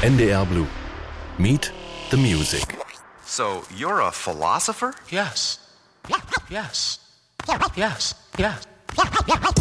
NDR Blue. Meet the Music. So, you're a philosopher? Yes. Yes. Yes. Yes.